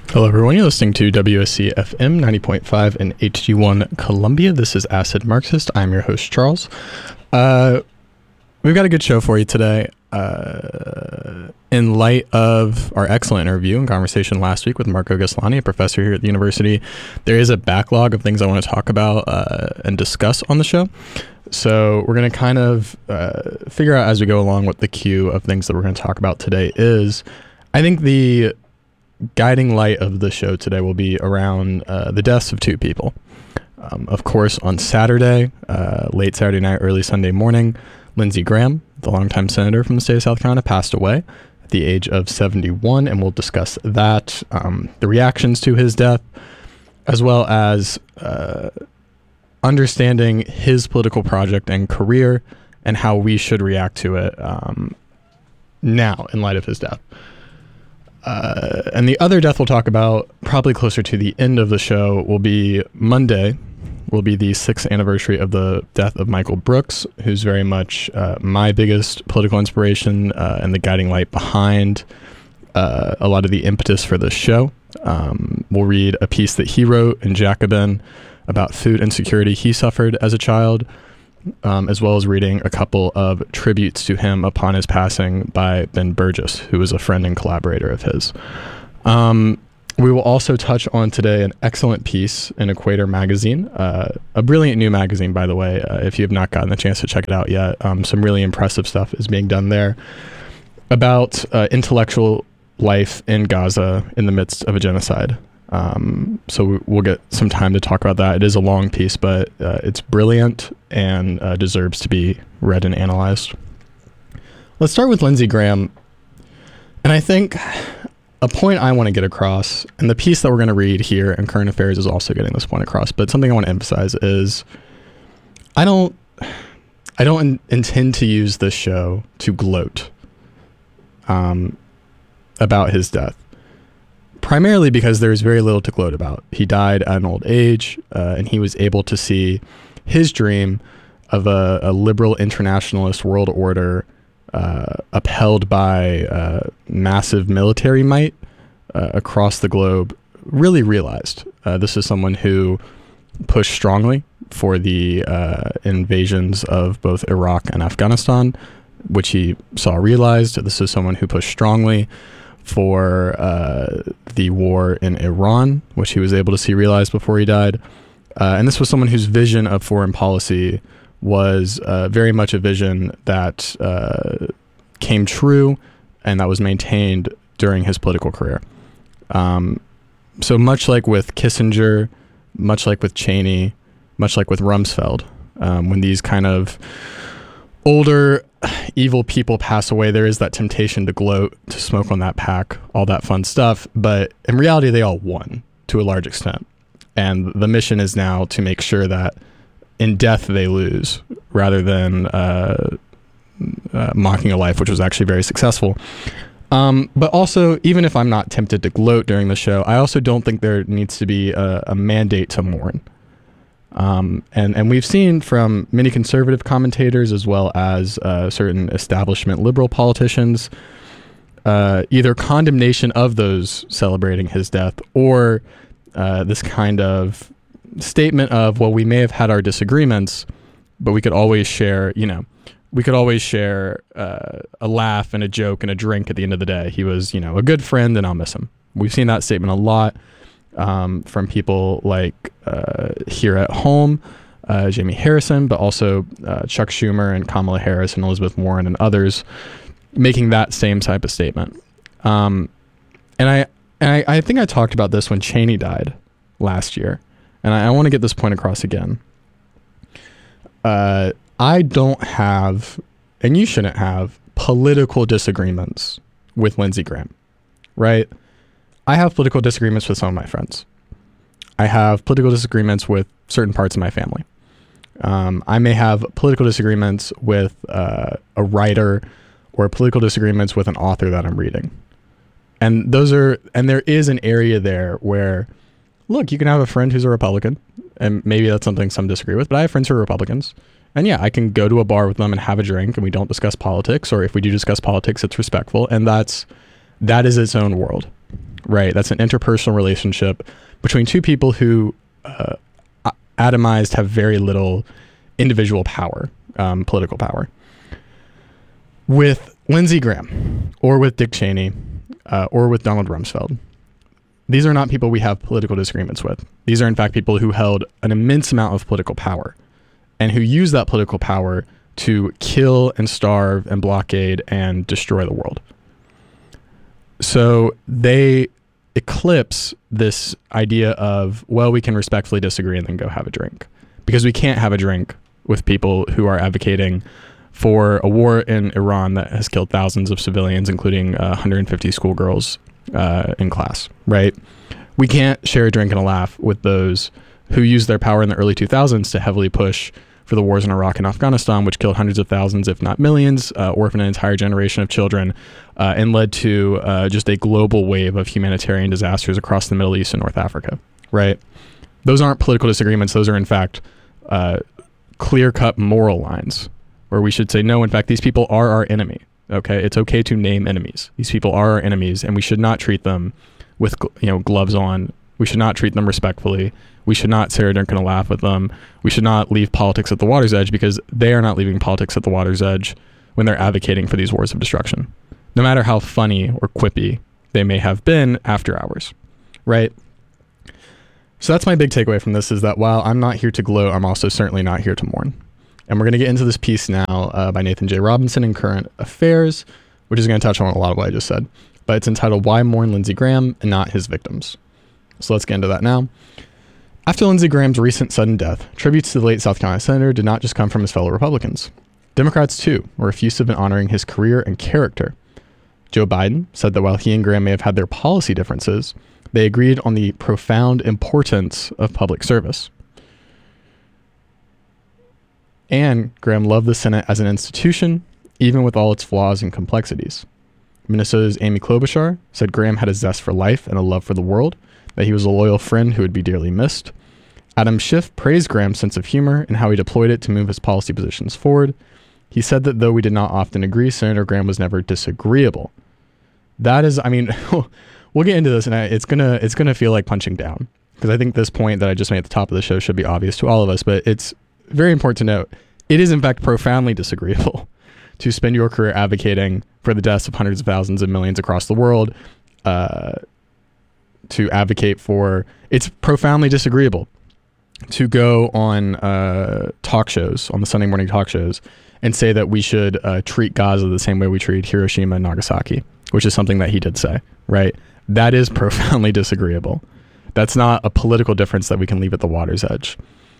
Hello, everyone. You're listening to WSC FM 90.5 and HG1 Columbia. This is Acid Marxist. I'm your host, Charles. We've got a good show for you today. In light of our excellent interview and conversation last week with Marco Ghislani, a professor here at the university, there is a backlog of things I want to talk about and discuss on the show. So we're going to kind of figure out as we go along what the queue of things that we're going to talk about today is. I think the guiding light of the show today will be around the deaths of two people. Of course, on Saturday, late Saturday night, early Sunday morning, Lindsey Graham, the longtime senator from the state of South Carolina, passed away at the age of 71, and we'll discuss that, the reactions to his death, as well as understanding his political project and career and how we should react to it now in light of his death. And the other death we'll talk about, probably closer to the end of the show, will be Monday, will be the 6th anniversary of the death of Michael Brooks, who's very much my biggest political inspiration and the guiding light behind a lot of the impetus for this show. We'll read a piece that he wrote in Jacobin about food insecurity he suffered as a child, as well as reading a couple of tributes to him upon his passing by Ben Burgess, who was a friend and collaborator of his. We will also touch on today an excellent piece in Equator magazine, a brilliant new magazine, by the way, if you have not gotten the chance to check it out yet. Some really impressive stuff is being done there about intellectual life in Gaza in the midst of a genocide. So we'll get some time to talk about that. It is a long piece, but it's brilliant and deserves to be read and analyzed. Let's start with Lindsey Graham. And I think a point I want to get across, and the piece that we're going to read here in Current Affairs is also getting this point across, but something I want to emphasize is I don't intend to use this show to gloat about his death. Primarily because there's very little to gloat about. He died at an old age, and he was able to see his dream of a liberal internationalist world order upheld by massive military might across the globe really realized. This is someone who pushed strongly for the invasions of both Iraq and Afghanistan, which he saw realized. This is someone who pushed strongly for the war in Iran, which he was able to see realized before he died. And this was someone whose vision of foreign policy was very much a vision that came true and that was maintained during his political career. So much like with Kissinger, much like with Cheney, much like with Rumsfeld, when these kind of older evil people pass away, there is that temptation to gloat, to smoke on that pack, all that fun stuff. But in reality, they all won to a large extent. And the mission is now to make sure that in death they lose, rather than mocking a life, which was actually very successful. But also, even if I'm not tempted to gloat during the show, I also don't think there needs to be a mandate to mourn. And we've seen from many conservative commentators, as well as certain establishment liberal politicians, either condemnation of those celebrating his death, or this kind of statement of, well, we may have had our disagreements, but we could always share, a laugh and a joke and a drink at the end of the day. He was, a good friend, and I'll miss him. We've seen that statement a lot from people like here at home, Jamie Harrison, but also Chuck Schumer and Kamala Harris and Elizabeth Warren and others making that same type of statement. And I think I talked about this when Cheney died last year, and I want to get this point across again. I don't have, and you shouldn't have, political disagreements with Lindsey Graham, right? I have political disagreements with some of my friends. I have political disagreements with certain parts of my family. I may have political disagreements with a writer, or political disagreements with an author that I'm reading. And there is an area there where, look, you can have a friend who's a Republican, and maybe that's something some disagree with, but I have friends who are Republicans. And yeah, I can go to a bar with them and have a drink, and we don't discuss politics, or if we do discuss politics, it's respectful. And that is its own world, right? That's an interpersonal relationship between two people who atomized have very little individual power, political power. With Lindsey Graham or with Dick Cheney or with Donald Rumsfeld, these are not people we have political disagreements with. These are in fact people who held an immense amount of political power and who use that political power to kill and starve and blockade and destroy the world. So they eclipse this idea of, well, we can respectfully disagree and then go have a drink, because we can't have a drink with people who are advocating for a war in Iran that has killed thousands of civilians, including 150 schoolgirls in class, right? We can't share a drink and a laugh with those who used their power in the early 2000s to heavily push for the wars in Iraq and Afghanistan, which killed hundreds of thousands, if not millions, orphaned an entire generation of children, and led to just a global wave of humanitarian disasters across the Middle East and North Africa, right? Those aren't political disagreements. Those are, in fact, clear-cut moral lines where we should say, no, in fact, these people are our enemy, okay? It's okay to name enemies. These people are our enemies, and we should not treat them with gloves on. We should not treat them respectfully. We should not sit here and laugh with them. We should not leave politics at the water's edge, because they are not leaving politics at the water's edge when they're advocating for these wars of destruction, no matter how funny or quippy they may have been after hours, right? So that's my big takeaway from this, is that while I'm not here to gloat, I'm also certainly not here to mourn. And we're going to get into this piece now by Nathan J. Robinson in Current Affairs, which is going to touch on a lot of what I just said. But it's entitled, Why Mourn Lindsey Graham and Not His Victims? So let's get into that now. After Lindsey Graham's recent sudden death, tributes to the late South Carolina senator did not just come from his fellow Republicans. Democrats, too, were effusive in honoring his career and character. Joe Biden said that while he and Graham may have had their policy differences, they agreed on the profound importance of public service. And Graham loved the Senate as an institution, even with all its flaws and complexities. Minnesota's Amy Klobuchar said Graham had a zest for life and a love for the world, that he was a loyal friend who would be dearly missed. Adam Schiff praised Graham's sense of humor and how he deployed it to move his policy positions forward. He said that though we did not often agree, Senator Graham was never disagreeable. That is, I mean, we'll get into this, and it's gonna feel like punching down, because I think this point that I just made at the top of the show should be obvious to all of us, but it's very important to note, it is in fact profoundly disagreeable to spend your career advocating for the deaths of hundreds of thousands and millions across the world, to advocate for, it's profoundly disagreeable to go on talk shows, on the Sunday morning talk shows, and say that we should treat Gaza the same way we treated Hiroshima and Nagasaki, which is something that he did say, right? That is profoundly disagreeable. That's not a political difference that we can leave at the water's edge.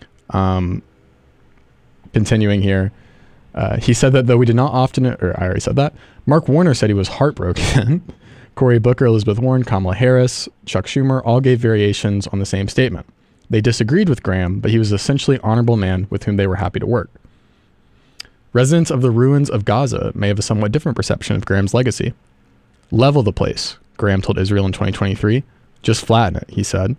Continuing here, he said that though we did not often, or I already said that, Mark Warner said he was heartbroken. Cory Booker, Elizabeth Warren, Kamala Harris, Chuck Schumer all gave variations on the same statement. They disagreed with Graham, but he was essentially an honorable man with whom they were happy to work. Residents of the ruins of Gaza may have a somewhat different perception of Graham's legacy. Level the place, Graham told Israel in 2023. Just flatten it, he said.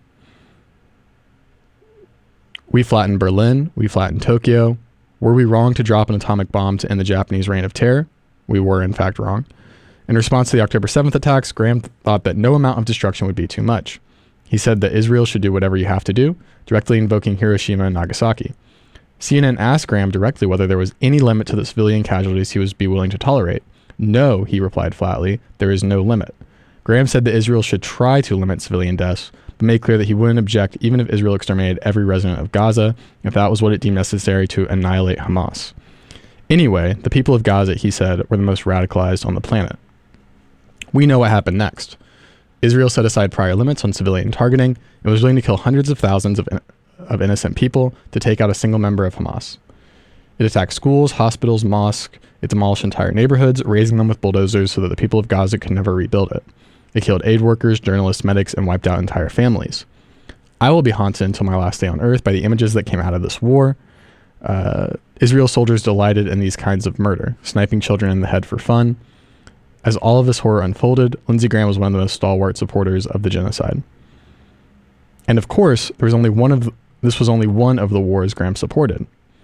We flattened Berlin. We flattened Tokyo. Were we wrong to drop an atomic bomb to end the Japanese reign of terror? We were, in fact, wrong. In response to the October 7th attacks, Graham thought that no amount of destruction would be too much. He said that Israel should do whatever you have to do, directly invoking Hiroshima and Nagasaki. CNN asked Graham directly whether there was any limit to the civilian casualties he would be willing to tolerate. No, he replied flatly, there is no limit. Graham said that Israel should try to limit civilian deaths, but made clear that he wouldn't object even if Israel exterminated every resident of Gaza, if that was what it deemed necessary to annihilate Hamas. Anyway, the people of Gaza, he said, were the most radicalized on the planet. We know what happened next. Israel set aside prior limits on civilian targeting and was willing to kill hundreds of thousands of innocent people to take out a single member of Hamas. It attacked schools, hospitals, mosques. It demolished entire neighborhoods, razing them with bulldozers so that the people of Gaza could never rebuild it. It killed aid workers, journalists, medics, and wiped out entire families. I will be haunted until my last day on earth by the images that came out of this war. Israel soldiers delighted in these kinds of murder, sniping children in the head for fun. As all of this horror unfolded, Lindsey Graham was one of the most stalwart supporters of the genocide. And of course, this was only one of the wars Graham supported.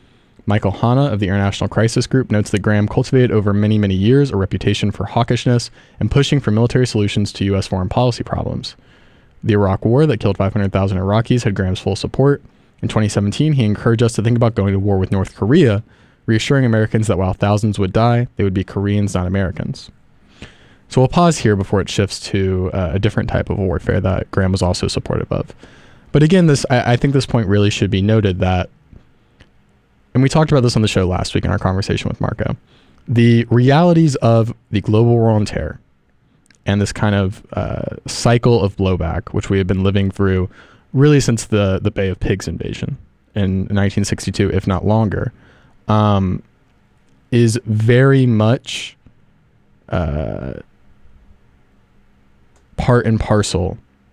Michael Hanna of the International Crisis Group notes that Graham cultivated over many, many years a reputation for hawkishness and pushing for military solutions to U.S. foreign policy problems. The Iraq War that killed 500,000 Iraqis had Graham's full support. In 2017, he encouraged us to think about going to war with North Korea, reassuring Americans that while thousands would die, they would be Koreans, not Americans. So we'll pause here before it shifts to a different type of warfare that Graham was also supportive of. But again, I think this point really should be noted that, and we talked about this on the show last week in our conversation with Marco, the realities of the global war on terror and this kind of cycle of blowback, which we have been living through really since the Bay of Pigs invasion in 1962, if not longer, is very much part and parcel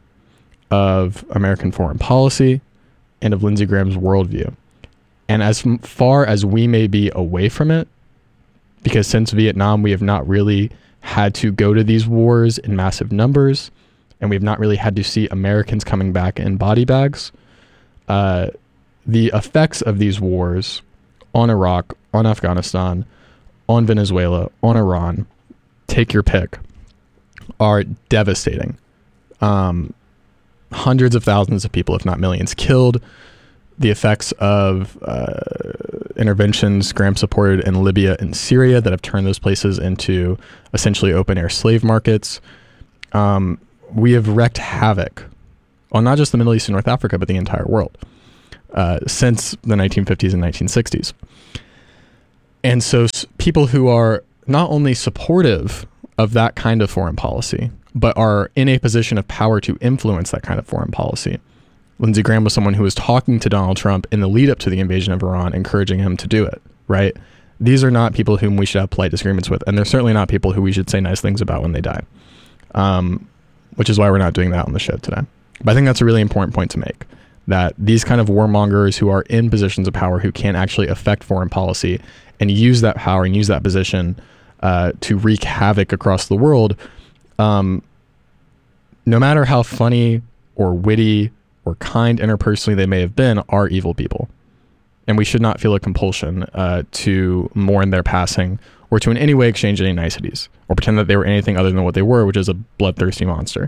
of American foreign policy and of Lindsey Graham's worldview. And as far as we may be away from it, because since Vietnam, we have not really had to go to these wars in massive numbers, and we have not really had to see Americans coming back in body bags, the effects of these wars on Iraq, on Afghanistan, on Venezuela, on Iran, take your pick, are devastating. Hundreds of thousands of people, if not millions, killed. The effects of interventions Graham supported in Libya and Syria that have turned those places into essentially open-air slave markets. We have wreaked havoc on not just the Middle East and North Africa, but the entire world since the 1950s and 1960s. And so people who are not only supportive of that kind of foreign policy, but are in a position of power to influence that kind of foreign policy. Lindsey Graham was someone who was talking to Donald Trump in the lead up to the invasion of Iran, encouraging him to do it, right? These are not people whom we should have polite disagreements with, and they're certainly not people who we should say nice things about when they die, which is why we're not doing that on the show today. But I think that's a really important point to make, that these kind of warmongers who are in positions of power who can actually affect foreign policy and use that power and use that position to wreak havoc across the world, no matter how funny or witty or kind interpersonally they may have been, are evil people. And we should not feel a compulsion to mourn their passing or to in any way exchange any niceties or pretend that they were anything other than what they were, which is a bloodthirsty monster.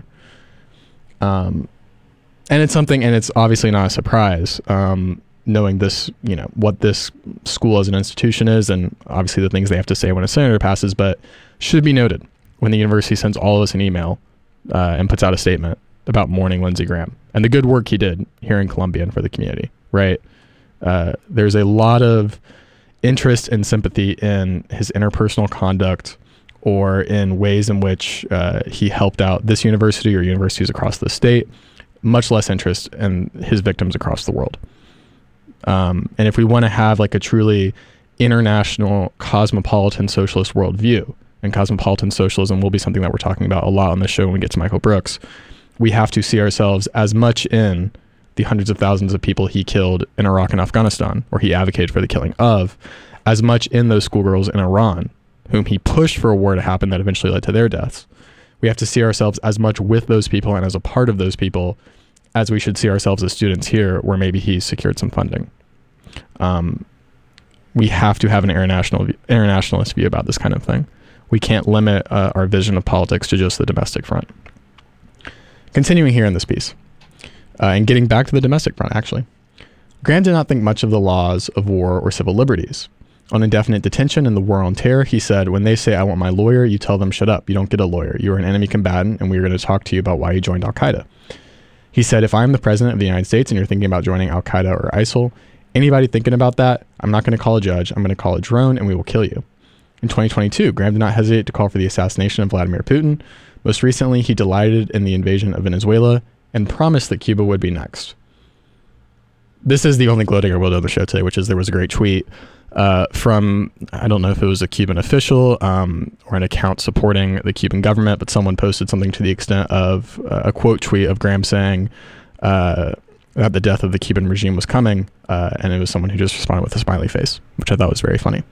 And it's something, and it's obviously not a surprise, knowing this, what this school as an institution is, and obviously the things they have to say when a senator passes, but should be noted when the university sends all of us an email and puts out a statement about mourning Lindsey Graham and the good work he did here in Columbia and for the community, right? There's a lot of interest and sympathy in his interpersonal conduct or in ways in which he helped out this university or universities across the state, much less interest in his victims across the world. And if we want to have like a truly international cosmopolitan socialist worldview, and cosmopolitan socialism will be something that we're talking about a lot on this show when we get to Michael Brooks, we have to see ourselves as much in the hundreds of thousands of people he killed in Iraq and Afghanistan, or he advocated for the killing of, as much in those schoolgirls in Iran, whom he pushed for a war to happen that eventually led to their deaths. We have to see ourselves as much with those people and as a part of those people as we should see ourselves as students here, where maybe he secured some funding. We have to have an internationalist view about this kind of thing. We can't limit our vision of politics to just the domestic front. Continuing here in this piece, and getting back to the domestic front, actually. Graham did not think much of the laws of war or civil liberties. On indefinite detention and the war on terror, he said, "When they say, 'I want my lawyer,' you tell them, 'Shut up. You don't get a lawyer. You are an enemy combatant, and we are going to talk to you about why you joined Al-Qaeda.'" He said, "If I'm the president of the United States and you're thinking about joining Al-Qaeda or ISIL, anybody thinking about that, I'm not going to call a judge. I'm going to call a drone, and we will kill you." In 2022, Graham did not hesitate to call for the assassination of Vladimir Putin. Most recently, he delighted in the invasion of Venezuela and promised that Cuba would be next. This is the only gloating I will do on the show today, which is there was a great tweet from, I don't know if it was a Cuban official or an account supporting the Cuban government, but someone posted something to the extent of a quote tweet of Graham saying that the death of the Cuban regime was coming, and it was someone who just responded with a smiley face, which I thought was very funny.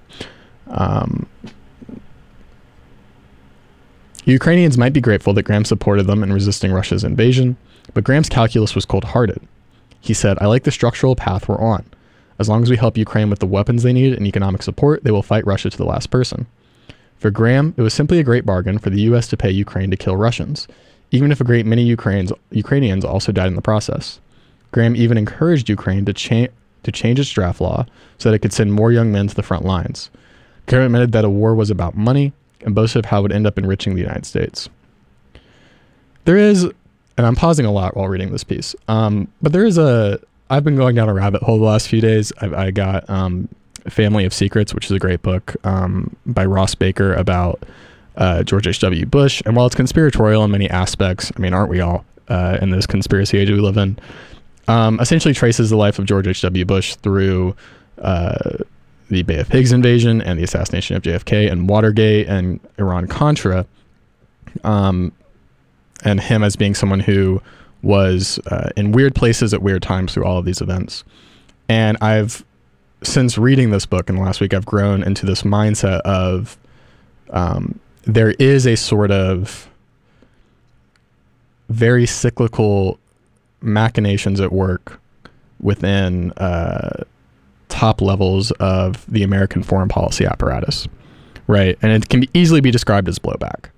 Ukrainians might be grateful that Graham supported them in resisting Russia's invasion, but Graham's calculus was cold-hearted. He said, "I like the structural path we're on. As long as we help Ukraine with the weapons they need and economic support, they will fight Russia to the last person. For Graham, it was simply a great bargain for the U.S. to pay Ukraine to kill Russians, even if a great many Ukrainians also died in the process. Graham even encouraged Ukraine to change its draft law so that it could send more young men to the front lines. Graham admitted that a war was about money and boasted of how it would end up enriching the United States. There is, and I'm pausing a lot while reading this piece, but there is I've been going down a rabbit hole the last few days. I got Family of Secrets, which is a great book by Ross Baker about George H.W. Bush. And while it's conspiratorial in many aspects, I mean, aren't we all in this conspiracy age we live in, essentially traces the life of George H.W. Bush through the Bay of Pigs invasion and the assassination of JFK and Watergate and Iran-Contra, and him as being someone who was in weird places at weird times through all of these events. And since reading this book in the last week, I've grown into this mindset of there is a sort of very cyclical machinations at work within top levels of the American foreign policy apparatus, right? And it can easily be described as blowback.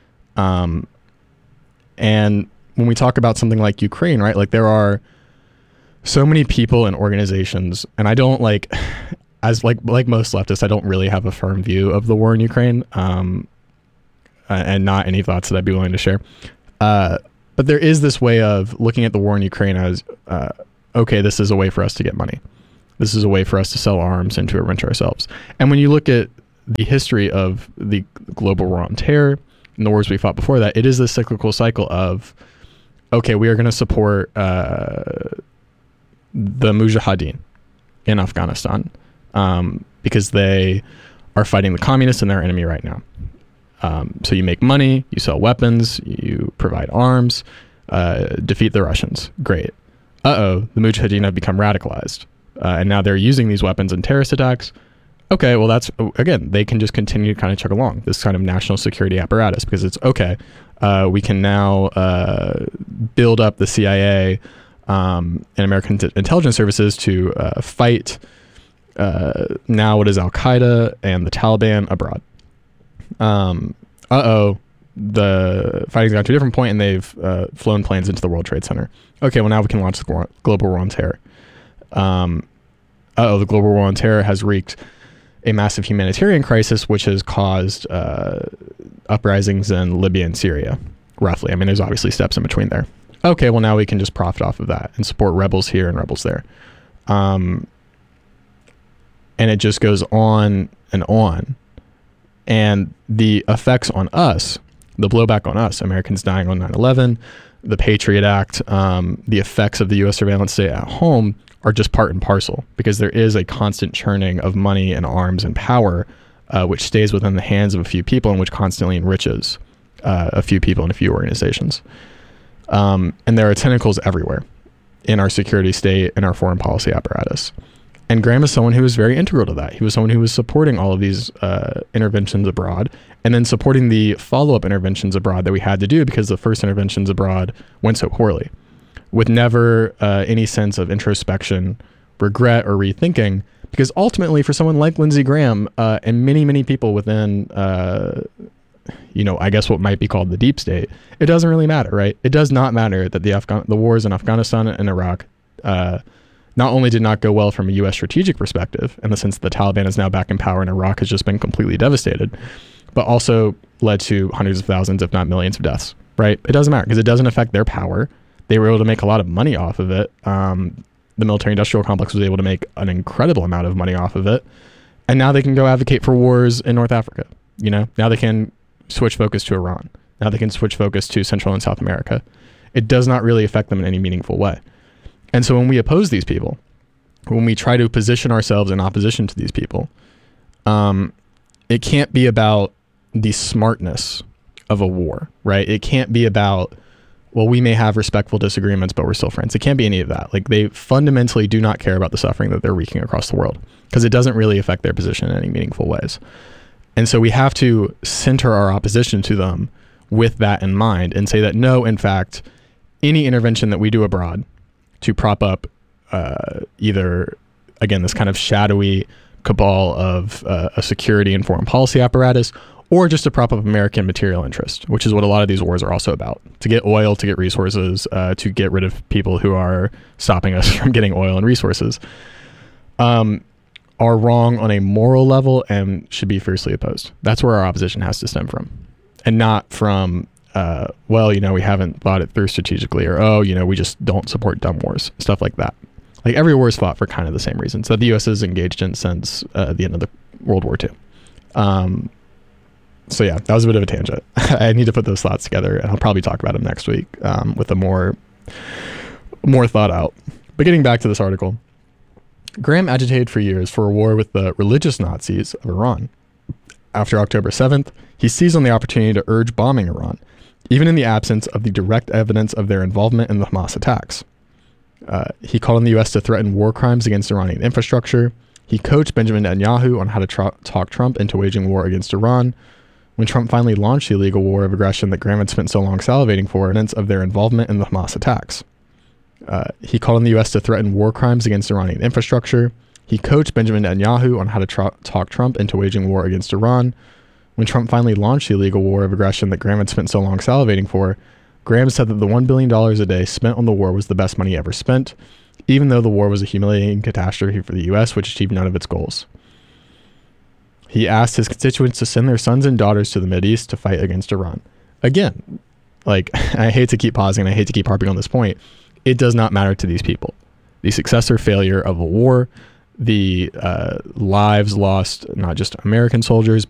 And when we talk about something like Ukraine, right, like there are so many people and organizations, and I don't like most leftists, I don't really have a firm view of the war in Ukraine, and not any thoughts that I'd be willing to share. But there is this way of looking at the war in Ukraine as, okay, this is a way for us to get money. This is a way for us to sell arms and to enrich ourselves. And when you look at the history of the global war on terror and the wars we fought before that, it is this cyclical cycle of, okay, we are going to support the Mujahideen in Afghanistan because they are fighting the communists and their enemy right now. So you make money, you sell weapons, you provide arms, defeat the Russians. Great. The Mujahideen have become radicalized. And now they're using these weapons in terrorist attacks. Okay, well that's, again, they can just continue to kind of chug along this kind of national security apparatus because it's okay. We can now build up the CIA and American intelligence services to fight now what is Al-Qaeda and the Taliban abroad. The fighting's gone to a different point and they've flown planes into the World Trade Center. Okay, well now we can launch the global war on terror. The global war on terror has wreaked a massive humanitarian crisis, which has caused uprisings in Libya and Syria, roughly. I mean, there's obviously steps in between there. Okay, well now we can just profit off of that and support rebels here and rebels there. And it just goes on and on. And the effects on us, the blowback on us, Americans dying on 9/11, the Patriot Act, the effects of the U.S. surveillance state at home are just part and parcel because there is a constant churning of money and arms and power, which stays within the hands of a few people and which constantly enriches a few people and a few organizations. And there are tentacles everywhere in our security state and our foreign policy apparatus. And Graham is someone who was very integral to that. He was someone who was supporting all of these interventions abroad and then supporting the follow-up interventions abroad that we had to do because the first interventions abroad went so poorly, with never any sense of introspection, regret, or rethinking. Because ultimately, for someone like Lindsey Graham and many, many people within, I guess what might be called the deep state, it doesn't really matter, right? It does not matter that the wars in Afghanistan and Iraq not only did not go well from a U.S. strategic perspective, in the sense that the Taliban is now back in power and Iraq has just been completely devastated, but also led to hundreds of thousands, if not millions of deaths, right? It doesn't matter because it doesn't affect their power. They were able to make a lot of money off of it. The military-industrial complex was able to make an incredible amount of money off of it. And now they can go advocate for wars in North Africa. Now they can switch focus to Iran. Now they can switch focus to Central and South America. It does not really affect them in any meaningful way. And so when we oppose these people, when we try to position ourselves in opposition to these people, it can't be about the smartness of a war, right? It can't be about, well, we may have respectful disagreements, but we're still friends. It can't be any of that. Like, they fundamentally do not care about the suffering that they're wreaking across the world because it doesn't really affect their position in any meaningful ways. And so we have to center our opposition to them with that in mind and say that, no, in fact, any intervention that we do abroad to prop up either again, this kind of shadowy cabal of a security and foreign policy apparatus, or just to prop up American material interest, which is what a lot of these wars are also about. To get oil, to get resources, to get rid of people who are stopping us from getting oil and resources, are wrong on a moral level and should be fiercely opposed. That's where our opposition has to stem from. And not from, well, we haven't thought it through strategically, or, we just don't support dumb wars, stuff like that. Like, every war is fought for kind of the same reasons that the U.S. has engaged in since the end of the World War II. So yeah, that was a bit of a tangent. I need to put those thoughts together, and I'll probably talk about them next week with a more thought out. But getting back to this article, Graham agitated for years for a war with the religious Nazis of Iran. After October 7th, he seized on the opportunity to urge bombing Iran, even in the absence of the direct evidence of their involvement in the Hamas attacks. He called on the U.S. to threaten war crimes against Iranian infrastructure. He coached Benjamin Netanyahu on how to talk Trump into waging war against Iran. When Trump finally launched the illegal war of aggression that Graham had spent so long salivating for, evidence of their involvement in the Hamas attacks. He called on the U.S. to threaten war crimes against Iranian infrastructure. He coached Benjamin Netanyahu on how to talk Trump into waging war against Iran. When Trump finally launched the illegal war of aggression that Graham had spent so long salivating for, Graham said that the $1 billion a day spent on the war was the best money ever spent, even though the war was a humiliating catastrophe for the U.S., which achieved none of its goals. He asked his constituents to send their sons and daughters to the Mideast to fight against Iran. Again, I hate to keep pausing and I hate to keep harping on this point. It does not matter to these people. The success or failure of a war, the lives lost, not just American soldiers,